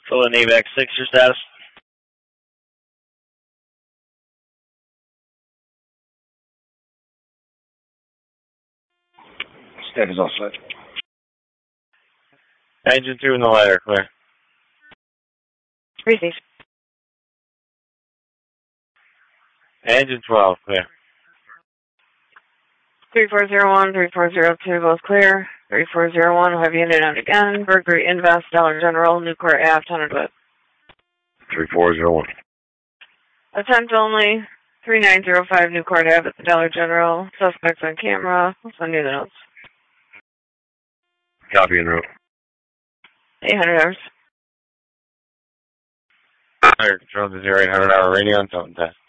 Full Navy X6, your status? Status all set. Engine 2 in the lighter, clear. Receive. Engine 12, clear. 3401, 3402, both clear. 3401, we'll have unit out again. Burglary, Invest, Dollar General, Newport Ave, Tenderwood. 3401. Attempt only. 3905 Newport Ave at the Dollar General. Suspects on camera. I'll send you the notes. Copy en route. $800. Fire control to 0800 hour radio and tone test.